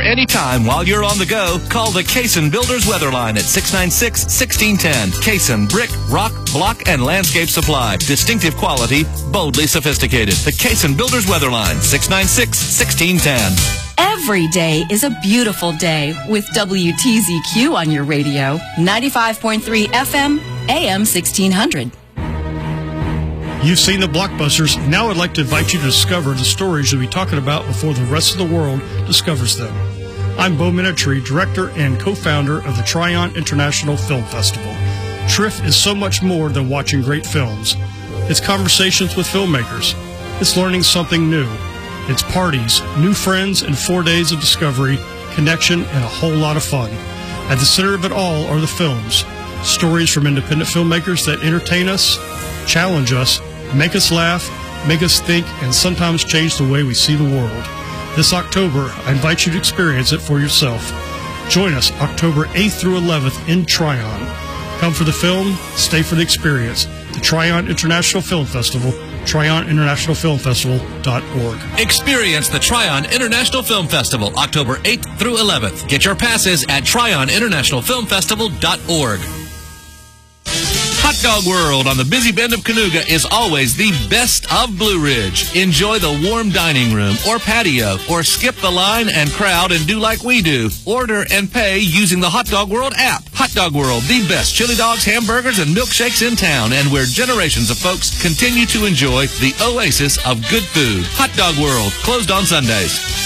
anytime while you're on the go, call the Cason Builders Weather Line at 696-1610. Cason Brick, Rock, Block, and Landscape Supply. Distinctive quality, boldly sophisticated. The Cason Builders Weather Line, 696-1610. Every day is a beautiful day with WTZQ on your radio. 95.3 FM, AM 1600. You've seen the blockbusters. Now I'd like to invite you to discover the stories you'll be talking about before the rest of the world discovers them. I'm Bo Minitry, director and co-founder of the Tryon International Film Festival. TRIFF is so much more than watching great films. It's conversations with filmmakers. It's learning something new. It's parties, new friends, and 4 days of discovery, connection, and a whole lot of fun. At the center of it all are the films. Stories from independent filmmakers that entertain us, challenge us, make us laugh, make us think, and sometimes change the way we see the world. This October, I invite you to experience it for yourself. Join us October 8th through 11th in Tryon. Come for the film, stay for the experience. The Tryon International Film Festival, TryonInternationalFilmFestival.org. Experience the Tryon International Film Festival, October 8th through 11th. Get your passes at TryonInternationalFilmFestival.org. Hot Dog World on the busy bend of Canoga is always the best of Blue Ridge. Enjoy the warm dining room or patio, or skip the line and crowd and do like we do. Order and pay using the Hot Dog World app. Hot Dog World, the best chili dogs, hamburgers, and milkshakes in town, and where generations of folks continue to enjoy the oasis of good food. Hot Dog World, closed on Sundays.